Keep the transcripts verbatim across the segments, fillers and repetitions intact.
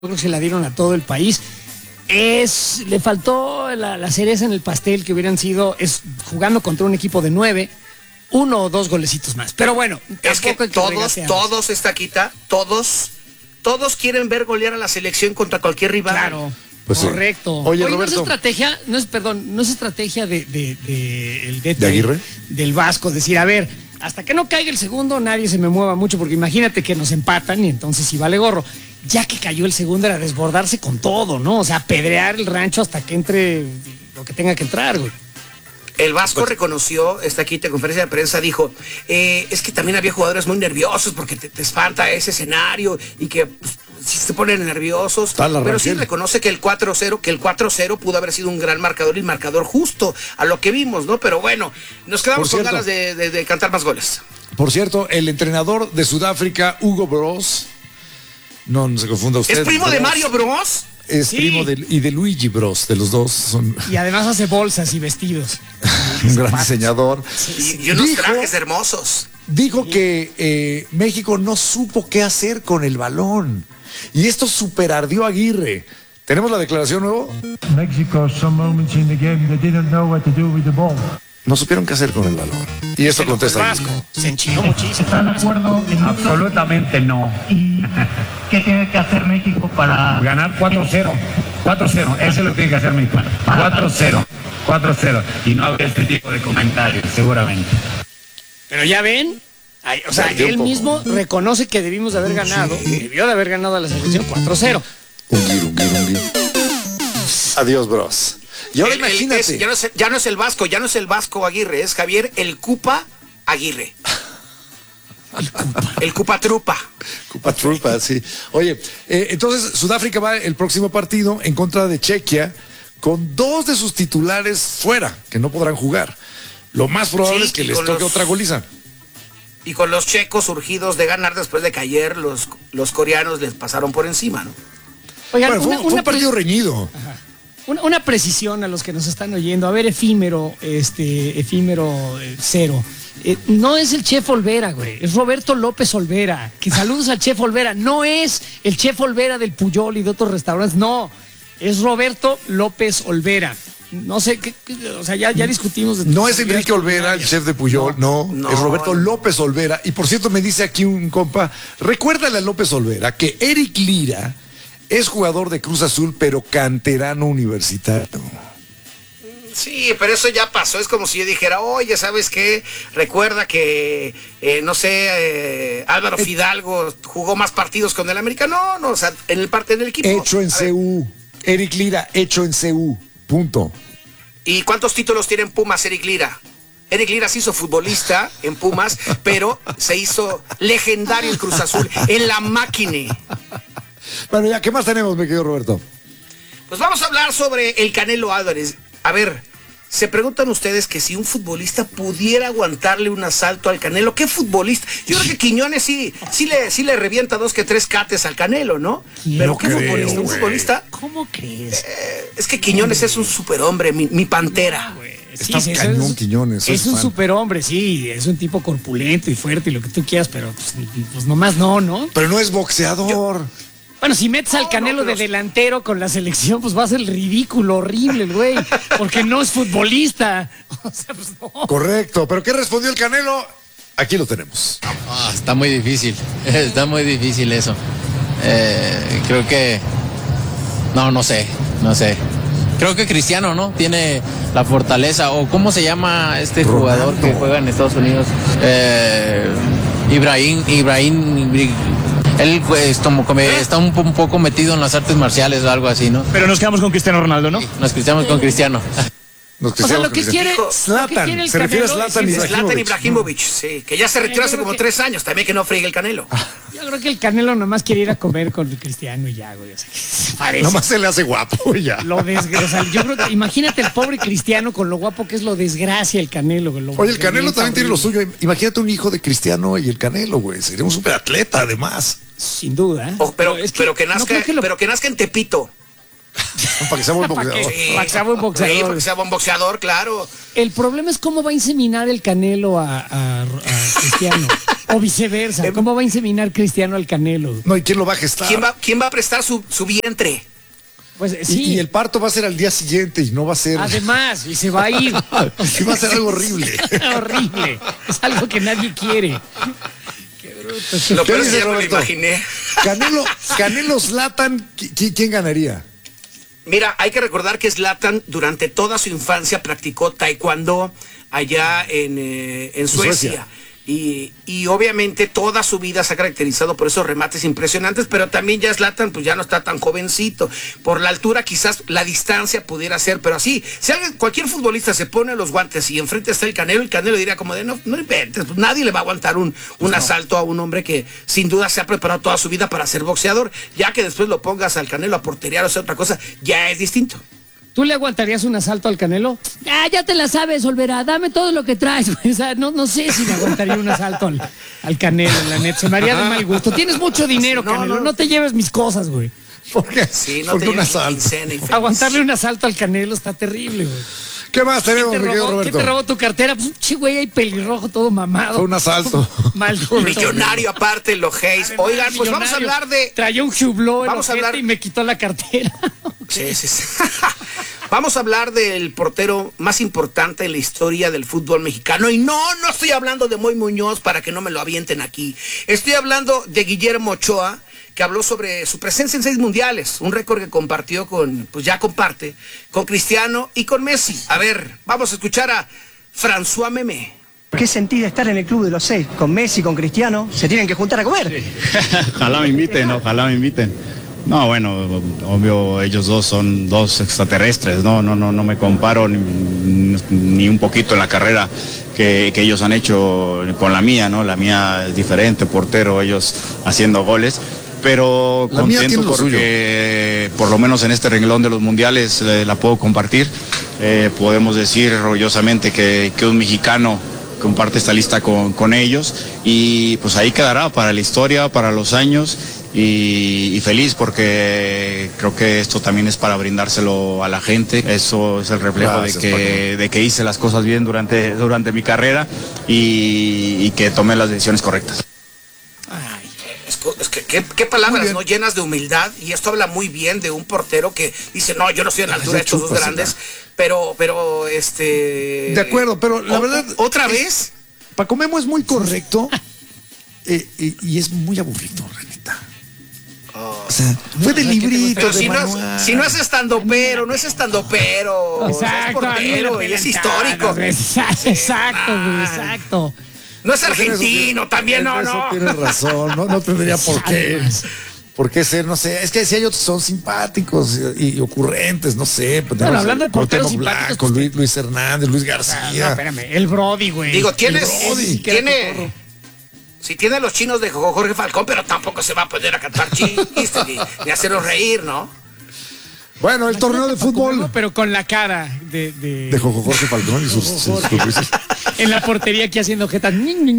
creo que se la dieron a todo el país. Es, le faltó la, la cereza en el pastel que hubieran sido, es jugando contra un equipo de nueve, uno o dos golecitos más. Pero bueno, es que, que todos, todos, Estaquita, todos, todos quieren ver golear a la selección contra cualquier rival. Claro, pues correcto. Sí. Oye, Oye, Roberto. no es estrategia, no es, perdón, no es estrategia de, de, de, el ¿De Aguirre? Del Vasco, decir, a ver, hasta que no caiga el segundo, nadie se me mueva mucho, porque imagínate que nos empatan y entonces sí vale gorro. Ya que cayó el segundo era desbordarse con todo, ¿no? O sea, pedrear el rancho hasta que entre lo que tenga que entrar, güey. El Vasco pues, reconoció, está aquí en conferencia de prensa, dijo, eh, es que también había jugadores muy nerviosos porque te, te espanta ese escenario y que pues, sí se ponen nerviosos, pero sí reconoce que el cuatro cero, que el cuatro cero pudo haber sido un gran marcador y marcador justo a lo que vimos, ¿no? Pero bueno, nos quedamos con ganas de, de, de cantar más goles. Por cierto, el entrenador de Sudáfrica, Hugo Bros, no, no se confunda usted. ¿Es primo Bros. de Mario Bros? Es sí. primo de, y de Luigi Bros, de los dos. Son... Y además hace bolsas y vestidos. Un gran diseñador. Sí, y, y unos dijo, trajes hermosos. Dijo que eh, México no supo qué hacer con el balón. Y esto superardió a Aguirre. ¿Tenemos la declaración nuevo? México, some moments in the game they didn't know what to do with the ball. No supieron qué hacer con el balón. Y esto contesta Vasco. Se enchiló muchísimo. ¿Están de acuerdo? Absolutamente no. ¿Y qué tiene que hacer México para ganar cuatro cero? cuatro cero, eso es lo que tiene que hacer México. cuatro cero. cuatro cero. Y no habrá este tipo de comentarios, seguramente. Pero ya ven, ay, o sea, él mismo reconoce que debimos de haber ganado, sí. debió de haber ganado a la selección cuatro cero. Un giro, un giro, un giro. Adiós, Bros. Y ahora el, imagínate. El, es, ya, no es, ya no es el Vasco, ya no es el Vasco Aguirre, es Javier el Cupa Aguirre. El Cupa. El Cupa Trupa. Cupa Trupa, sí. Oye, eh, entonces Sudáfrica va el próximo partido en contra de Chequia con dos de sus titulares fuera, que no podrán jugar. Lo más probable sí, es que les toque los, otra goliza. Y con los checos surgidos de ganar después de que ayer los, los coreanos les pasaron por encima, ¿no? Oigan, bueno, fue, una, fue un partido reñido. Ajá. Una, una precisión a los que nos están oyendo. A ver, efímero, este, efímero eh, cero. Eh, no es el Chef Olvera, güey. Es Roberto López Olvera. Que saludos al Chef Olvera. No es el Chef Olvera del Puyol y de otros restaurantes. No. Es Roberto López Olvera. No sé, qué, qué, o sea, ya, ya discutimos. De no es Enrique Olvera, el chef de Puyol, no, no, no es Roberto no. López Olvera. Y por cierto, me dice aquí un compa, recuérdale a López Olvera que Eric Lira es jugador de Cruz Azul, pero canterano universitario. Sí, pero eso ya pasó. Es como si yo dijera, oye, ¿sabes qué? Recuerda que, eh, no sé, eh, Álvaro eh, Fidalgo jugó más partidos con el América. No, no, o sea, en el parte del equipo. Hecho en C U. Eric Lira, hecho en C U. Punto. ¿Y cuántos títulos tiene en Pumas Eric Lira? Eric Lira se hizo futbolista en Pumas, pero se hizo legendario en Cruz Azul, en la máquina. Bueno, ya, ¿qué más tenemos, mi querido Roberto? Pues vamos a hablar sobre el Canelo Álvarez. A ver, se preguntan ustedes que si un futbolista pudiera aguantarle un asalto al Canelo, ¿qué futbolista? Yo creo que Quiñones sí, sí, le, sí le revienta dos que tres cates al Canelo, ¿no? Pero ¿qué creo, futbolista? ¿Un futbolista? ¿Cómo crees? Eh, es que Quiñones es un superhombre, mi, mi pantera. No, sí, sí, cañón, es, Quiñones. Es un fan. superhombre, sí, es un tipo corpulento y fuerte y lo que tú quieras, pero pues, pues nomás no, ¿no? Pero no es boxeador. Yo, Bueno, si metes al Canelo no, no, de delantero con la selección, pues va a ser ridículo, horrible el güey, porque no es futbolista. O sea, pues no. Correcto, pero ¿qué respondió el Canelo? Aquí lo tenemos. Ah, está muy difícil, está muy difícil eso. Eh, creo que... No, no sé, no sé. Creo que Cristiano, ¿no? Tiene la fortaleza, o ¿cómo se llama este Ronaldo. Jugador que juega en Estados Unidos? Eh, Ibrahim, Ibrahim... Él pues, como, como, está un, un poco metido en las artes marciales o algo así, ¿no? Pero nos quedamos con Cristiano Ronaldo, ¿no? Sí, nos quedamos con Cristiano. Nos o sea, lo que quiere Zlatan, se refiere a Zlatan Ibrahimovic. Zlatan Ibrahimovic, sí, que ya se retiró hace como que... tres años, también que no friegue el Canelo. Yo creo que el Canelo nomás quiere ir a comer con el Cristiano y ya, güey. O sea, que parece. Nomás se le hace guapo y ya. Lo desgracia. Yo creo que, imagínate el pobre Cristiano con lo guapo que es lo desgracia el Canelo. Lo Oye, el Canelo también tiene lo suyo. Imagínate un hijo de Cristiano y el Canelo, güey. Sería un superatleta, además. Sin duda. ¿eh? Oh, pero, es que, pero, que nazca, no que lo... pero que nazca en Tepito. No, para que sea buen boxeador. Sí, para que sea buen boxeador. Sí, para que sea buen boxeador, claro. El problema es cómo va a inseminar el Canelo a, a, a Cristiano. O viceversa. ¿Cómo va a inseminar Cristiano al Canelo? No, ¿y quién lo va a gestar? ¿Quién va, quién va a prestar su, su vientre? Pues sí. Y, y el parto va a ser al día siguiente y no va a ser... Además, y se va a ir. Y va a ser algo horrible. Horrible. Es algo que nadie quiere. Qué bruto. Lo ¿Qué peor es dice que ya me lo Roberto? imaginé. Canelo, Canelo Zlatan, ¿qui- ¿quién ganaría? Mira, hay que recordar que Zlatan durante toda su infancia practicó taekwondo allá en, eh, en Suecia. Suecia. Y, y obviamente toda su vida se ha caracterizado por esos remates impresionantes, pero también ya Zlatan pues ya no está tan jovencito. Por la altura quizás la distancia pudiera ser, pero así, si alguien, cualquier futbolista se pone los guantes y enfrente está el Canelo, el Canelo diría como de no, no inventes, pues nadie le va a aguantar un, un no. asalto a un hombre que sin duda se ha preparado toda su vida para ser boxeador. Ya que después lo pongas al Canelo a porterear o sea otra cosa, ya es distinto. ¿Tú le aguantarías un asalto al Canelo? Ah, ya te la sabes, Olvera, dame todo lo que traes. O sea, no, no sé si le aguantaría un asalto al, al Canelo, la neta. Se me haría de mal gusto. Tienes mucho dinero, No, Canelo. No, no. te lleves mis cosas, güey. ¿Por qué? Sí, no ¿Por te qué un lleves asalto? quincena, infeliz. Aguantarle un asalto al Canelo está terrible, güey. ¿Qué más tenemos, ¿Te mi querido robó, Roberto? ¿Quién te robó tu cartera? Pues, che, güey, hay pelirrojo todo mamado. Fue un asalto. Maldito. Millonario aparte, los Hayes. Además, Oigan, pues vamos a millonario. hablar de... Traía un Hublot en Vamos a ojete hablar- y me quitó la cartera. Sí, sí, sí. Vamos a hablar del portero más importante en la historia del fútbol mexicano. Y no, no estoy hablando de Moy Muñoz para que no me lo avienten aquí. Estoy hablando de Guillermo Ochoa, que habló sobre su presencia en seis mundiales. Un récord que compartió con, pues ya comparte, con Cristiano y con Messi. A ver, vamos a escuchar a François Memé. ¿Qué sentido estar en el club de los seis? Con Messi, con Cristiano, se tienen que juntar a comer. Ojalá me inviten, ojalá me inviten. No, bueno, obvio, ellos dos son dos extraterrestres, no, no, no, no me comparo ni, ni un poquito en la carrera que, que ellos han hecho con la mía, ¿no? La mía es diferente, portero, ellos haciendo goles. Pero La mía tiene contento lo porque por lo menos en este renglón de los mundiales eh, la puedo compartir. Eh, podemos decir orgullosamente que, que un mexicano comparte esta lista con, con ellos y pues ahí quedará para la historia, para los años y, y feliz porque creo que esto también es para brindárselo a la gente. Eso es el reflejo Gracias, de, que, de que hice las cosas bien durante, durante mi carrera y, y que tomé las decisiones correctas. Es, es que, ¿qué, qué palabras, ¿no? Llenas de humildad. Y esto habla muy bien de un portero que dice, no, yo no estoy a la altura de estos dos grandes. Pero, pero, este... De acuerdo, pero la o- verdad... ¿Otra es- vez? Paco Memo es muy correcto eh, eh, y es muy aburrido, Renita. O sea, fue de librito, Pero de si no, manual. es, si no es estando pero, no es estando pero. Exacto, es portero, y es histórico. Exacto, exacto, güey, exacto. No es argentino, también no, En eso no. tienes razón, no, no tendría por qué. ¿Por qué ser? No sé, es que si hay otros que son simpáticos y, y ocurrentes, no sé. Pues, Bueno, tenemos hablando de porteros Cuauhtémoc simpáticos, Blanco, pues, Luis, Luis Hernández, Luis No, García. espérame, el Brody, güey. Digo, tienes, El Brody, que era tiene, cotorro. si tiene los chinos de Jorge Falcón, pero tampoco se va a poner a cantar chistes ni, ni hacerlos reír, ¿no? Bueno, el torneo de fútbol Pero con la cara de... De, de Jojo Jorge Falcón y sus, sus, sus juicios. en la portería aquí haciendo jetas.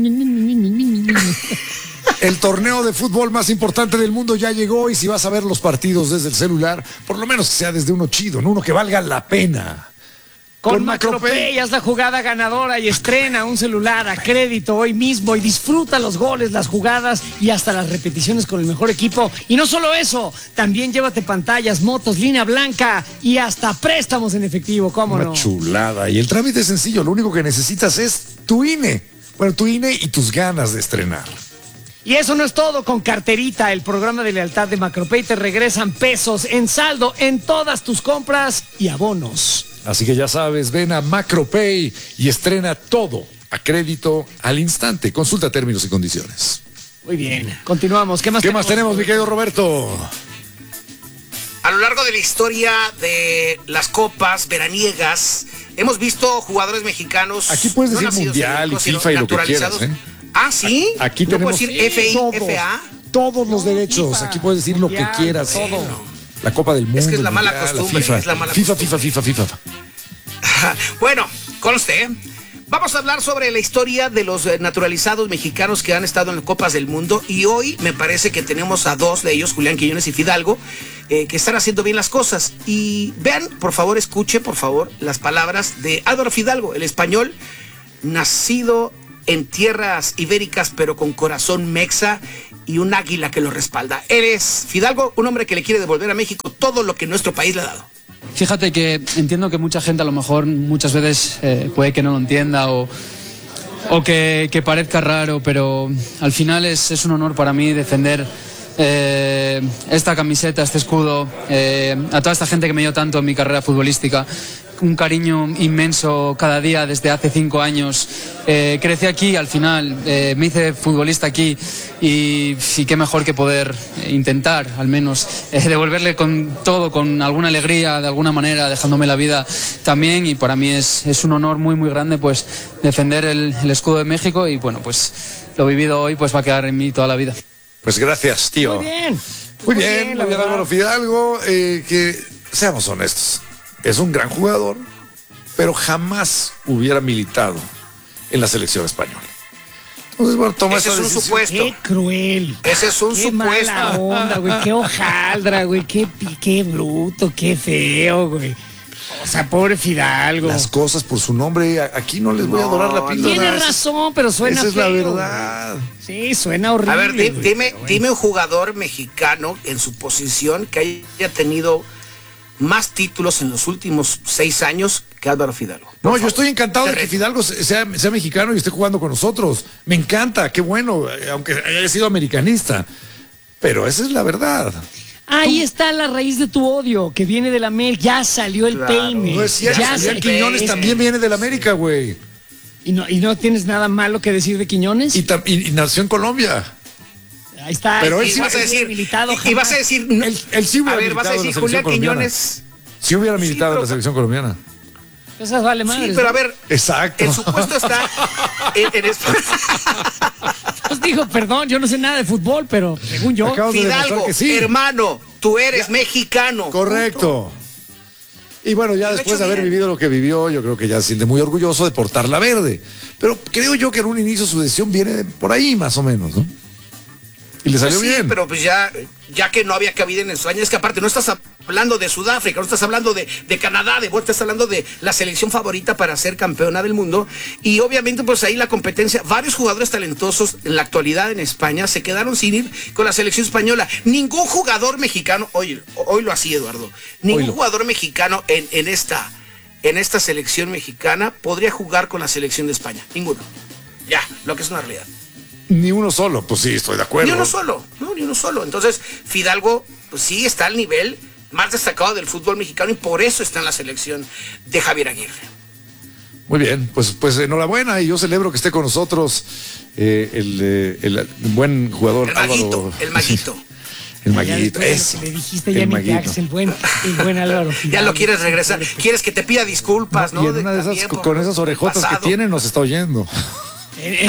El torneo de fútbol más importante del mundo ya llegó y si vas a ver los partidos desde el celular, por lo menos que sea desde uno chido, ¿no? Uno que valga la pena. Con, Con Macropay. Macropay haz la jugada ganadora y estrena un celular a crédito hoy mismo y disfruta los goles, las jugadas y hasta las repeticiones con el mejor equipo. Y no solo eso, también llévate pantallas, motos, línea blanca y hasta préstamos en efectivo, ¿cómo Una no? chulada. Y el trámite es sencillo, lo único que necesitas es tu I N E. Bueno, tu I N E y tus ganas de estrenar. Y eso no es todo, con Carterita, el programa de lealtad de Macropay, te regresan pesos en saldo en todas tus compras y abonos. Así que ya sabes, ven a Macropay y estrena todo a crédito al instante. Consulta términos y condiciones. Muy bien, continuamos. ¿Qué más ¿Qué tenemos? más tenemos, mi querido Roberto? A lo largo de la historia de las copas veraniegas, hemos visto jugadores mexicanos. Aquí puedes decir nacidos en mundial México, y sino FIFA y lo que naturalizados. quieras, ¿eh? Ah, ¿sí? Aquí ¿No tenemos puedes decir F I, todos, F A? todos los No, derechos. FIFA, Aquí puedes decir lo mundial, que quieras. todo. La Copa del Mundo. Es que es la el mala Mundial, costumbre, FIFA. es la mala FIFA, costumbre. FIFA, FIFA, FIFA. Bueno, conste, ¿eh? Vamos a hablar sobre la historia de los eh, naturalizados mexicanos que han estado en las Copas del Mundo y hoy me parece que tenemos a dos de ellos, Julián Quiñones y Fidalgo, eh, que están haciendo bien las cosas. Y vean, por favor, escuche, por favor, las palabras de Álvaro Fidalgo, el español, nacido en tierras ibéricas, pero con corazón mexa y un águila que lo respalda. Él es Fidalgo, un hombre que le quiere devolver a México todo lo que nuestro país le ha dado. Fíjate que entiendo que mucha gente a lo mejor muchas veces eh, puede que no lo entienda o, o que, que parezca raro, pero al final es, es un honor para mí defender eh, esta camiseta, este escudo, eh, a toda esta gente que me dio tanto en mi carrera futbolística. Un cariño inmenso cada día desde hace cinco años. Eh, crecí aquí, al final eh, me hice futbolista aquí y, y qué mejor que poder intentar, al menos, eh, devolverle con todo, con alguna alegría, de alguna manera, dejándome la vida también. Y para mí es, es un honor muy, muy grande pues defender el, el escudo de México y bueno, pues lo vivido hoy pues va a quedar en mí toda la vida. Pues gracias, tío. Muy bien. Muy bien, muy bien, Álvaro Fidalgo. Eh, que seamos honestos. Es un gran jugador, pero jamás hubiera militado en la selección española. Entonces, bueno, toma ese esa es un decisión. supuesto. Qué cruel. Ese es un qué supuesto. Mala onda, güey. Qué hojaldra, güey. Qué, qué bruto, qué feo, güey. O sea, pobre Fidalgo. Las cosas por su nombre, aquí no les voy no, a dorar la píldora. Tiene razón, pero suena Esa es feo, la verdad. Sí, suena horrible. A ver, di, güey, dime, bueno. dime un jugador mexicano en su posición que haya tenido más títulos en los últimos seis años que Álvaro Fidalgo. No, favor. yo estoy encantado de que Correcto. Fidalgo sea, sea mexicano y esté jugando con nosotros. Me encanta, qué bueno, aunque haya sido americanista. Pero esa es la verdad. Ahí Tú... está la raíz de tu odio, que viene de la América. Ya salió el claro. peine. No es cierto, ya Julián Quiñones también viene de la América, güey. ¿Y no, ¿Y no tienes nada malo que decir de Quiñones? Y, y, y nació en Colombia. Ahí está. Pero él y sí vas a decir, militado y, y vas a decir, no, él, él sí hubiera a ver, vas a decir Julián Quiñones. Sí hubiera militado sí, pero, en la selección colombiana. Esas vale madres, sí, pero ¿no? a ver. Exacto. El supuesto está en, en esto. Os digo, perdón, yo no sé nada de fútbol, pero según yo. Fidalgo, que sí. Hermano, tú eres ya. mexicano. Correcto. Punto. Y bueno, ya después de haber bien. vivido lo que vivió, yo creo que ya se siente muy orgulloso de portar la verde. Pero creo yo que en un inicio su decisión viene por ahí más o menos, ¿no? Y le salió pues sí, bien. Pero pues ya, ya que no había cabida en el sueño, es que aparte no estás hablando de Sudáfrica, no estás hablando de, de Canadá, de vuelta, estás hablando de la selección favorita para ser campeona del mundo. Y obviamente pues ahí la competencia, varios jugadores talentosos en la actualidad en España se quedaron sin ir con la selección española. Ningún jugador mexicano, hoy, hoy lo hacía Eduardo, ningún Oilo. jugador mexicano en, en, esta, en esta selección mexicana podría jugar con la selección de España. Ninguno. Ya, lo que es una realidad. Ni uno solo, pues sí, estoy de acuerdo. Ni uno solo, no, ni uno solo. Entonces, Fidalgo, pues sí está al nivel más destacado del fútbol mexicano y por eso está en la selección de Javier Aguirre. Muy bien, pues, pues enhorabuena y yo celebro que esté con nosotros eh, el, eh, el buen jugador el maguito, Álvaro. El maguito. El maguito, eso. Le dijiste ya ni que hagas el buen, el buen Álvaro Fidalgo. Ya lo quieres regresar, quieres que te pida disculpas, ¿no? Y en una de esas, con, con esas orejotas que tiene, nos está oyendo. ¿Qué,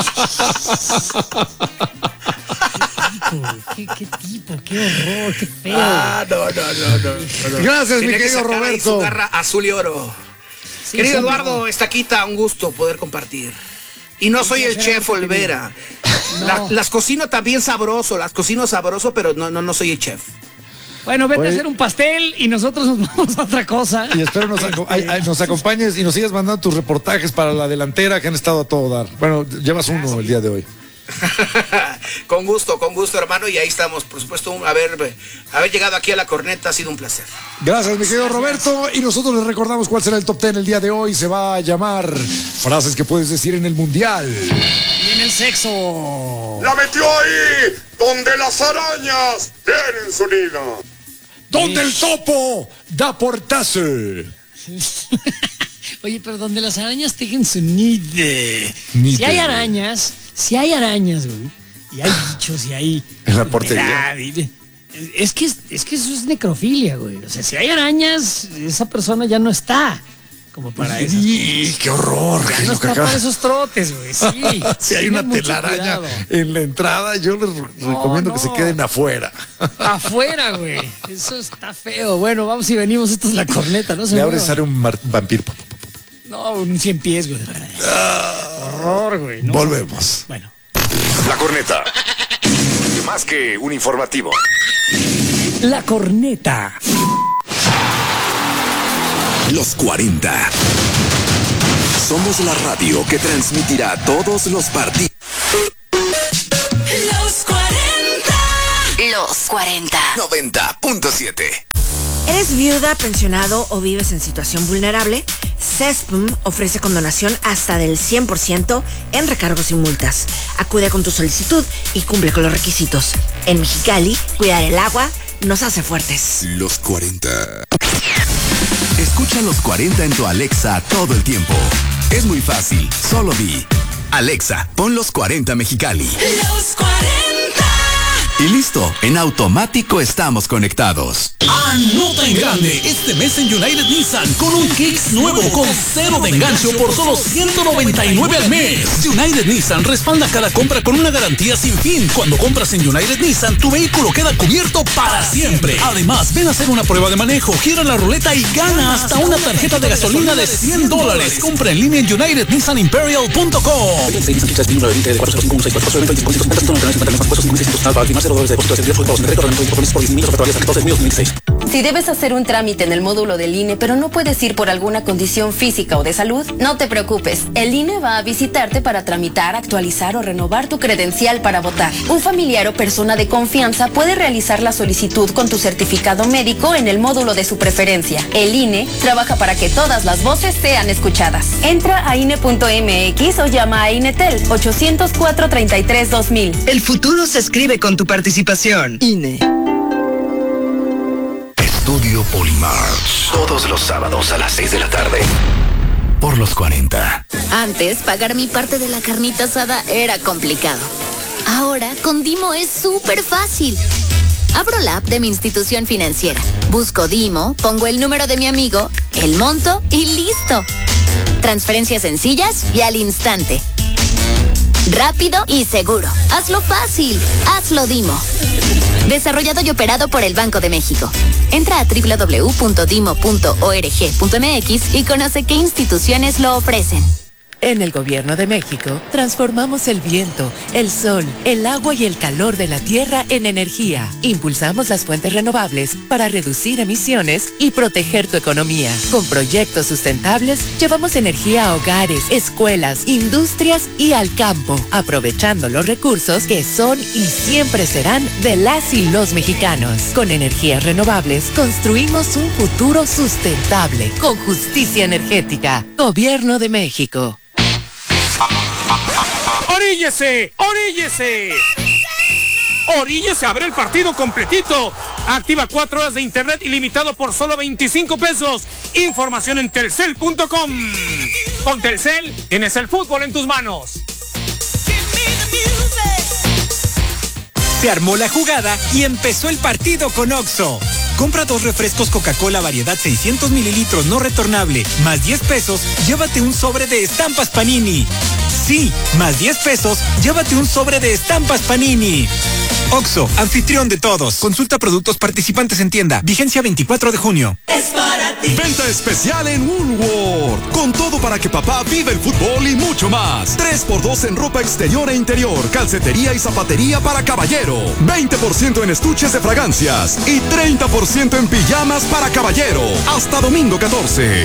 qué, qué tipo, qué horror, qué feo. Ah, no, no, no, no, no. Gracias, Tiene mi querido Roberto. Su garra azul y oro. Sí, querido Eduardo, Estaquita, un gusto poder compartir. Y no soy el chef Olvera. No. La, las cocino también sabroso, las cocino sabroso, pero no, no, no soy el chef. Bueno, vete Oye, a hacer un pastel y nosotros nos vamos a otra cosa. Y espero nos, ac ay, ay, nos acompañes y nos sigas mandando tus reportajes para la delantera que han estado a todo dar. Bueno, llevas uno ah, sí. el día de hoy. Con gusto, con gusto, hermano. Y ahí estamos, por supuesto, haber, haber llegado aquí a la corneta ha sido un placer. Gracias, mi querido Roberto. Y nosotros les recordamos cuál será el top ten el día de hoy. Se va a llamar frases que puedes decir en el Mundial. Y en el sexo. ¡La metió ahí! ¡Donde las arañas tienen su nido! ¡Donde el topo da portazo! Oye, pero donde las arañas tejen su nido. Si hay arañas, si hay arañas, güey, y hay bichos, y hay... En la portería. Es que, es que eso es necrofilia, güey. O sea, si hay arañas, esa persona ya no está. Como para eso. ¡Qué horror! Ya no está para esos trotes, güey. Sí. Si hay una telaraña en la entrada, yo les no, recomiendo no. que se queden afuera. Afuera, güey. Eso está feo. Bueno, vamos y venimos. Esto es la corneta, ¿no? Le abre sale un vampiro. No, un cien pies, güey. Ah, horror, güey. No. Volvemos. Bueno. La corneta. Más que un informativo. La corneta. Los cuarenta. Somos la radio que transmitirá todos los partidos. Los cuarenta. Los cuarenta. noventa punto siete. ¿Eres viuda, pensionado o vives en situación vulnerable? CESPM ofrece condonación hasta del cien por ciento en recargos y multas. Acude con tu solicitud y cumple con los requisitos. En Mexicali, cuidar el agua nos hace fuertes. Los cuarenta. Escucha Los cuarenta en tu Alexa todo el tiempo. Es muy fácil, solo di: Alexa, pon Los cuarenta Mexicali. Los cuarenta. Y listo, en automático estamos conectados. Anota en grande este mes en United Nissan con un Kicks nuevo con cero de engancho por solo ciento noventa y nueve al mes. United Nissan respalda cada compra con una garantía sin fin. Cuando compras en United Nissan, tu vehículo queda cubierto para siempre. Además, ven a hacer una prueba de manejo, gira la ruleta y gana hasta una tarjeta de gasolina de cien dólares. Compra en línea en united nissan imperial punto com. Si debes hacer un trámite en el módulo del I N E, pero no puedes ir por alguna condición física o de salud, no te preocupes. El I N E va a visitarte para tramitar, actualizar o renovar tu credencial para votar. Un familiar o persona de confianza puede realizar la solicitud con tu certificado médico en el módulo de su preferencia. El I N E trabaja para que todas las voces sean escuchadas. Entra a I N E punto M X o llama a INETEL ochocientos cuatro, treinta y tres, dos mil. El futuro se escribe con tu participación. I N E. Estudio Polymarch. Todos los sábados a las seis de la tarde. Por Los cuarenta. Antes, pagar mi parte de la carnita asada era complicado. Ahora, con Dimo es súper fácil. Abro la app de mi institución financiera. Busco Dimo, pongo el número de mi amigo, el monto y listo. Transferencias sencillas y al instante. Rápido y seguro. Hazlo fácil. Hazlo Dimo. Desarrollado y operado por el Banco de México. Entra a doble u doble u doble u punto dimo punto org punto m x y conoce qué instituciones lo ofrecen. En el Gobierno de México, transformamos el viento, el sol, el agua y el calor de la tierra en energía. Impulsamos las fuentes renovables para reducir emisiones y proteger tu economía. Con proyectos sustentables, llevamos energía a hogares, escuelas, industrias y al campo, aprovechando los recursos que son y siempre serán de las y los mexicanos. Con energías renovables, construimos un futuro sustentable, con justicia energética. Gobierno de México. ¡Oríllese! ¡Oríllese! ¡Oríllese a ver el partido completito! Activa cuatro horas de internet ilimitado por solo veinticinco pesos. Información en telcel punto com. Con Telcel tienes el fútbol en tus manos. Se armó la jugada y empezó el partido con Oxxo. Compra dos refrescos Coca-Cola variedad seiscientos mililitros no retornable, más diez pesos, llévate un sobre de estampas Panini. Sí, más diez pesos, llévate un sobre de estampas Panini. Oxxo, anfitrión de todos. Consulta productos participantes en tienda. Vigencia veinticuatro de junio. Es para ti. Venta especial en Woolworth. Con todo para que papá viva el fútbol y mucho más. tres por dos en ropa exterior e interior, calcetería y zapatería para caballero. veinte por ciento en estuches de fragancias y treinta por ciento en pijamas para caballero. Hasta domingo catorce.